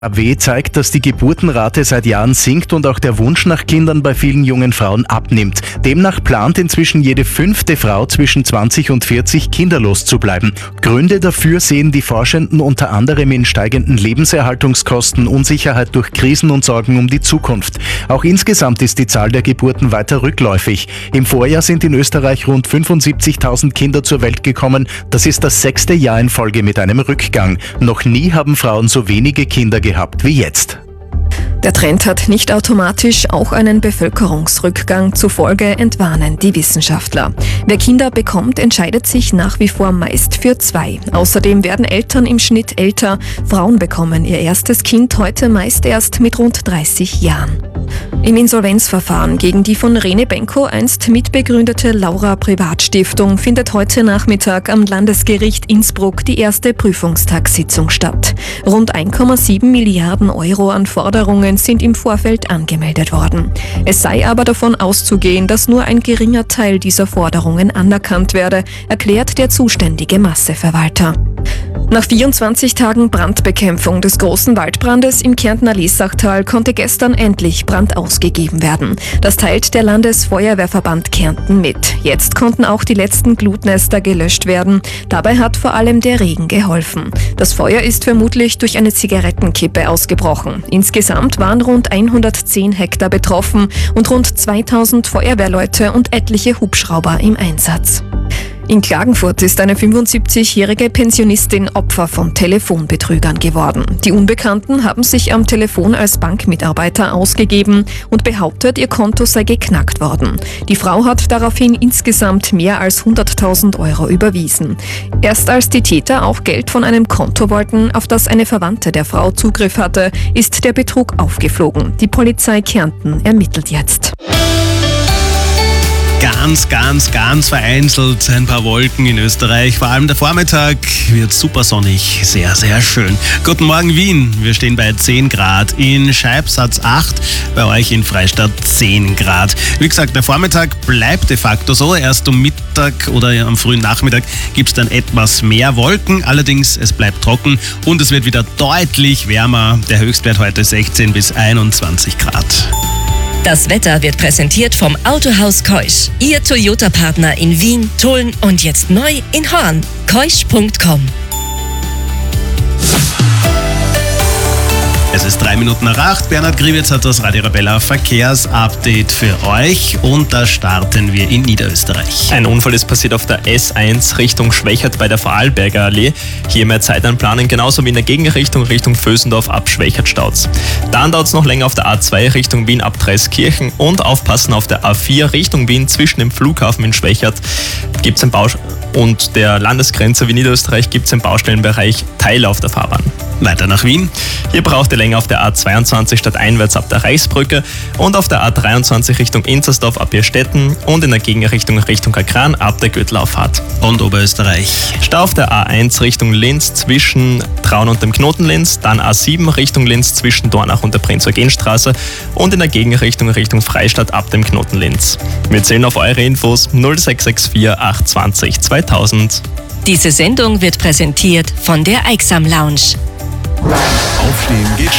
AW zeigt, dass die Geburtenrate seit Jahren sinkt und auch der Wunsch nach Kindern bei vielen jungen Frauen abnimmt. Demnach plant inzwischen jede 5. Frau zwischen 20 und 40 kinderlos zu bleiben. Gründe dafür sehen die Forschenden unter anderem in steigenden Lebenserhaltungskosten, Unsicherheit durch Krisen und Sorgen um die Zukunft. Auch insgesamt ist die Zahl der Geburten weiter rückläufig. Im Vorjahr sind in Österreich rund 75.000 Kinder zur Welt gekommen. Das ist das 6. Jahr in Folge mit einem Rückgang. Noch nie haben Frauen so wenige Kinder gehabt wie jetzt. Der Trend hat nicht automatisch auch einen Bevölkerungsrückgang zur Folge, entwarnen die Wissenschaftler. Wer Kinder bekommt, entscheidet sich nach wie vor meist für 2. Außerdem werden Eltern im Schnitt älter. Frauen bekommen ihr erstes Kind heute meist erst mit rund 30 Jahren. Im Insolvenzverfahren gegen die von Rene Benko einst mitbegründete Laura Privatstiftung findet heute Nachmittag am Landesgericht Innsbruck die erste Prüfungstagssitzung statt. Rund 1,7 Milliarden Euro an Forderungen sind im Vorfeld angemeldet worden. Es sei aber davon auszugehen, dass nur ein geringer Teil dieser Forderungen anerkannt werde, erklärt der zuständige Masseverwalter. Nach 24 Tagen Brandbekämpfung des großen Waldbrandes im Kärntner Lesachtal konnte gestern endlich Brand ausgegeben werden. Das teilt der Landesfeuerwehrverband Kärnten mit. Jetzt konnten auch die letzten Glutnester gelöscht werden. Dabei hat vor allem der Regen geholfen. Das Feuer ist vermutlich durch eine Zigarettenkippe ausgebrochen. Insgesamt waren rund 110 Hektar betroffen und rund 2000 Feuerwehrleute und etliche Hubschrauber im Einsatz. In Klagenfurt ist eine 75-jährige Pensionistin Opfer von Telefonbetrügern geworden. Die Unbekannten haben sich am Telefon als Bankmitarbeiter ausgegeben und behauptet, ihr Konto sei geknackt worden. Die Frau hat daraufhin insgesamt mehr als 100.000 Euro überwiesen. Erst als die Täter auch Geld von einem Konto wollten, auf das eine Verwandte der Frau Zugriff hatte, ist der Betrug aufgeflogen. Die Polizei Kärnten ermittelt jetzt. Ganz vereinzelt ein paar Wolken in Österreich. Vor allem der Vormittag wird super sonnig. Sehr, sehr schön. Guten Morgen Wien. Wir stehen bei 10 Grad. In Scheibsatz 8. Bei euch in Freistadt 10 Grad. Wie gesagt, der Vormittag bleibt de facto so. Erst um Mittag oder am frühen Nachmittag gibt es dann etwas mehr Wolken. Allerdings, es bleibt trocken und es wird wieder deutlich wärmer. Der Höchstwert heute 16 bis 21 Grad. Das Wetter wird präsentiert vom Autohaus Keusch. Ihr Toyota-Partner in Wien, Tulln und jetzt neu in Horn. Keusch.com. Es ist 3 Minuten nach 8. Bernhard Griewitz hat das Radio Arabella Verkehrsupdate für euch und da starten wir in Niederösterreich. Ein Unfall ist passiert auf der S1 Richtung Schwächert bei der Vorarlberger Allee. Hier mehr Zeit einplanen, genauso wie in der Gegenrichtung Richtung Vösendorf ab Schwächert staut's. Dann dauert es noch länger auf der A2 Richtung Wien ab Treskirchen und aufpassen auf der A4 Richtung Wien zwischen dem Flughafen in Schwächert gibt's einen und der Landesgrenze wie Niederösterreich gibt es im Baustellenbereich Teile auf der Fahrbahn. Weiter nach Wien. Hier braucht ihr länger auf der A22 stadteinwärts ab der Reichsbrücke und auf der A23 Richtung Inzersdorf ab Irstetten und in der Gegenrichtung Richtung Kakran ab der Gürtelauffahrt. Und Oberösterreich. Stau auf der A1 Richtung Linz zwischen Traun und dem Knotenlinz, dann A7 Richtung Linz zwischen Dornach und der Prinz-Eugen-Straße und in der Gegenrichtung Richtung Freistadt ab dem Knotenlinz. Wir zählen auf eure Infos 0664 820 2000. Diese Sendung wird präsentiert von der Eiksam Lounge. Aufstehen geht schnell.